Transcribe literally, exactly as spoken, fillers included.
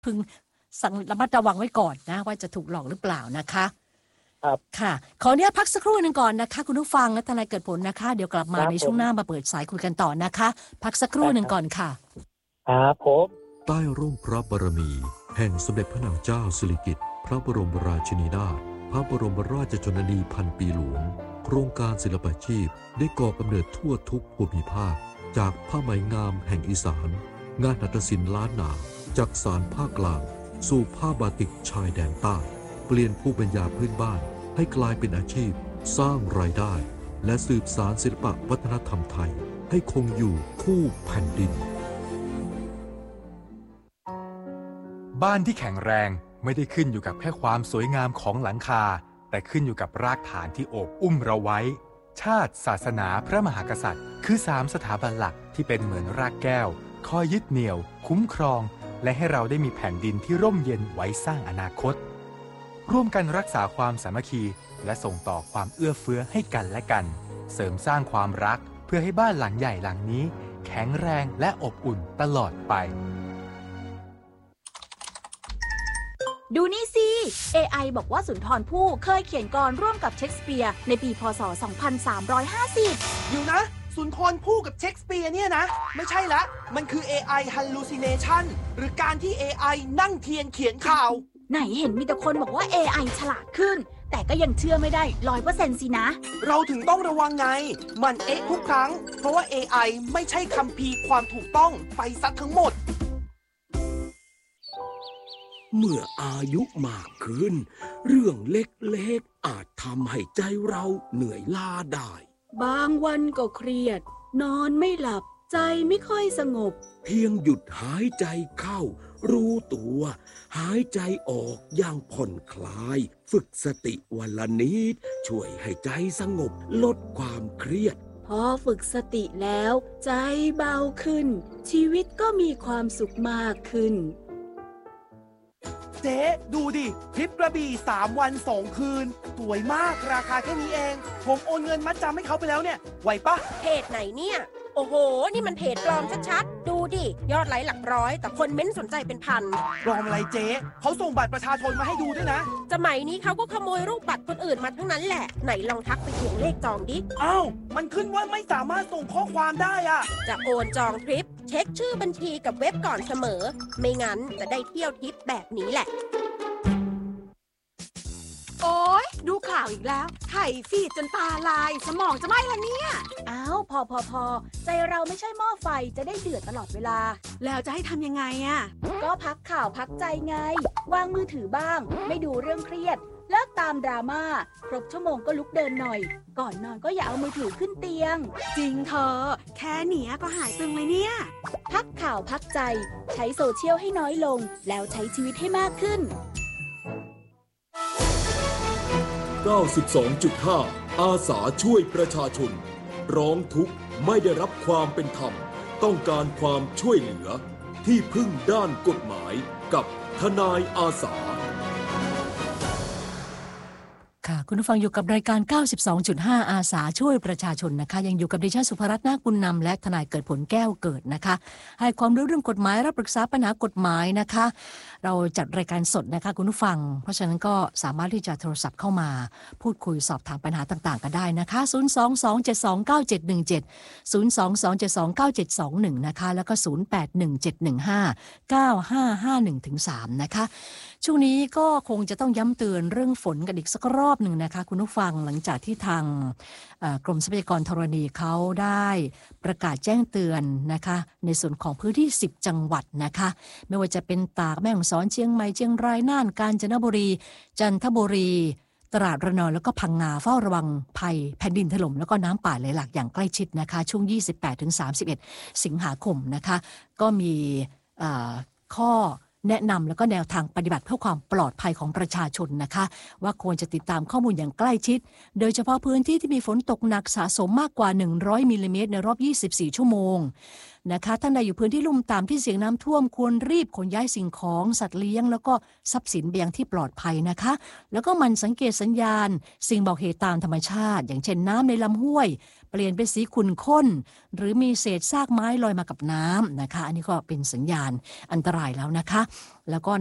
พึงสังระมัดระวังไว้ก่อนนะว่าจะถูกหลอกหรือเปล่านะคะครับค่ะขออนุญาตพักสักครู่นึงก่อนนะคะคุณผู้ฟังและทนายเกิดผลนะคะเดี๋ยวกลับมาในช่วงหน้ามาเปิดสายคุยกันต่อนะคะพักสักครู่นึงก่อนค่ะครับผมใต้ร่มพระบารมีแห่งสมเด็จพระนางเจ้าสิริกิติ์พระบรมราชินีนาถพระบรมราชชนนีพันปีหลวงโครงการศิลปาชีพได้ก่อกำเนิดทั่วทุกภูมิภาคจากผ้าไหมงามแห่งอีสานงานหัตถศิลป์ล้านนาจากสารภาคกลางสู่ผ้าบาติกชายแดนใต้เปลี่ยนภูมิปัญญาพื้นบ้านให้กลายเป็นอาชีพสร้างรายได้และสืบสานศิลปวัฒนธรรมไทยให้คงอยู่คู่แผ่นดินบ้านที่แข็งแรงไม่ได้ขึ้นอยู่กับแค่ความสวยงามของหลังคาแต่ขึ้นอยู่กับรากฐานที่โอบอุ้มเราไว้ชาติศาสนาพระมหากษัตริย์คือสามสถาบันหลักที่เป็นเหมือนรากแก้วคอยยึดเหนี่ยวคุ้มครองและให้เราได้มีแผ่นดินที่ร่มเย็นไว้สร้างอนาคตร่วมกันรักษาความสามัคคีและส่งต่อความเอื้อเฟื้อให้กันและกันเสริมสร้างความรักเพื่อให้บ้านหลังใหญ่หลังนี้แข็งแรงและอบอุ่นตลอดไปดูนี่สิ เอ ไอ บอกว่าสุนทรภู่เคยเขียนกลร่วมกับเชคสเปียร์ในปีพ.ศ. สองพันสามร้อยห้าสิบอยู่นะสุนทรภู่กับเชคสเปียร์เนี่ยนะไม่ใช่ละมันคือ เอ ไอ hallucination หรือการที่ เอ ไอ นั่งเทียนเขียนข่าวไหนเห็นมีแต่คนบอกว่า เอ ไอ ฉลาดขึ้นแต่ก็ยังเชื่อไม่ได้ ร้อยเปอร์เซ็นต์ สินะเราถึงต้องระวังไงมันเอ๊ะทุกครั้งเพราะว่า เอ ไอ ไม่ใช่คัมภีร์ความถูกต้องไปซะทั้งหมดเมื่ออายุมากขึ้นเรื่องเล็กๆอาจทำให้ใจเราเหนื่อยล้าได้บางวันก็เครียดนอนไม่หลับใจไม่ค่อยสงบเพียงหยุดหายใจเข้ารู้ตัวหายใจออกอย่างผ่อนคลายฝึกสติวันละนิดช่วยให้ใจสงบลดความเครียดพอฝึกสติแล้วใจเบาขึ้นชีวิตก็มีความสุขมากขึ้นเจ๊ดูดิทริปกระบี่สามวันสองคืนสวยมากราคาแค่นี้เองผมโอนเงินมัดจำให้เขาไปแล้วเนี่ยไหวปะเพจไหนเนี่ยโอ้โหนี่มันเพจปลอมชัดๆดูดิยอดไลค์หลักร้อยแต่คนเม้นสนใจเป็นพันปลอมอะไรเจ๊เขาส่งบัตรประชาชนมาให้ดูด้วยนะสมัยนี้เขาก็ขโมยรูปบัตรคนอื่นมาทั้งนั้นแหละไหนลองทักไปทวงเลขจองดิอ้าวมันขึ้นว่าไม่สามารถส่งข้อความได้อะจะโอนจองทริปเช็คชื่อบัญชีกับเว็บก่อนเสมอไม่งั้นจะได้เที่ยวทริปแบบนี้แหละโอ๊ยดูข่าวอีกแล้วไถ่ฟีดจนตาลายสมองจะไหม้ละเนี่ยอ้าวพอพอพอใจเราไม่ใช่หม้อไฟจะได้เดือดตลอดเวลาแล้วจะให้ทำยังไงอ่ะก็พักข่าวพักใจไงวางมือถือบ้างไม่ดูเรื่องเครียดเลิกตามดราม่าครบชั่วโมงก็ลุกเดินหน่อยก่อนนอนก็อย่าเอามือถือขึ้นเตียงจริงเธอแค่เนี้ยก็หายตึงเลยเนี่ยพักข่าวพักใจใช้โซเชียลให้น้อยลงแล้วใช้ชีวิตให้มากขึ้นเก้าสิบสองจุดห้า อาสาช่วยประชาชนร้องทุกข์ไม่ได้รับความเป็นธรรมต้องการความช่วยเหลือที่พึ่งด้านกฎหมายกับทนายอาสาค่ะคุณผู้ฟังอยู่กับรายการ เก้าสิบสองจุดห้า อาสาช่วยประชาชนนะคะยังอยู่กับดิฉันสุภรัตน์นาคบุญนำและทนายเกิดผลแก้วเกิดนะคะให้ความรู้เรื่องกฎหมายรับปรึกษาปัญหากฎหมายนะคะเราจัดรายการสดนะคะคุณผู้ฟังเพราะฉะนั้นก็สามารถที่จะโทรศัพท์เข้ามาพูดคุยสอบถามปัญหาต่างๆกันได้นะคะศูนย์ สอง สอง เจ็ด สอง เก้า เจ็ด หนึ่ง เจ็ด ศูนย์ สอง สอง เจ็ด สอง เก้า เจ็ด สอง หนึ่งนะคะแล้วก็ศูนย์ แปด หนึ่ง เจ็ด หนึ่ง ห้า เก้า ห้า ห้า หนึ่ง ถึง สาม นะคะช่วงนี้ก็คงจะต้องย้ำเตือนเรื่องฝนกันอีกสักรอบหนึ่งนะคะคุณผู้ฟังหลังจากที่ทางกรมทรัพยากรธรณีเขาได้ประกาศแจ้งเตือนนะคะในส่วนของพื้นที่สิบจังหวัดนะคะไม่ว่าจะเป็นตากแม่ฮ่องสอนเชียงใหม่เชียงรายน่านกาญจนบุรีจันทบุรีตราดระนองแล้วก็พังงาเฝ้าระวังภัยแผ่นดินถล่มแล้วก็น้ำป่าไหลหลากอย่างใกล้ชิดนะคะช่วง ยี่สิบแปดถึงสามสิบเอ็ด สิงหาคมนะคะก็มีข้อแนะนำแล้วก็แนวทางปฏิบัติเพื่อความปลอดภัยของประชาชนนะคะว่าควรจะติดตามข้อมูลอย่างใกล้ชิดโดยเฉพาะพื้นที่ที่มีฝนตกหนักสะสมมากกว่าหนึ่งร้อยมิลลิเมตรในรอบยี่สิบสี่ชั่วโมงนะคะท่านใดอยู่พื้นที่ลุ่มต่ำที่เสี่ยงน้ำท่วมควรรีบขนย้ายสิ่งของสัตว์เลี้ยงแล้วก็ทรัพย์สินไปยังที่ปลอดภัยนะคะแล้วก็มันสังเกตสัญญาณสิ่งบอกเหตุตามธรรมชาติอย่างเช่นน้ำในลำห้วยเปลี่ยนเป็นสีขุ่นข้นหรือมีเศษซากไม้ลอยมากับน้ำนะคะอันนี้ก็เป็นสัญญาณอันตรายแล้วนะคะแล้วก็